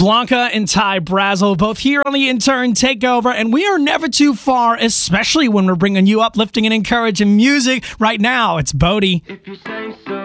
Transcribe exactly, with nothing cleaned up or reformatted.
Blanca and Ty Brazel, both here on the Intern Takeover, and we are never too far, especially when we're bringing you uplifting and encouraging music. Right now, it's Bodie. If you say so.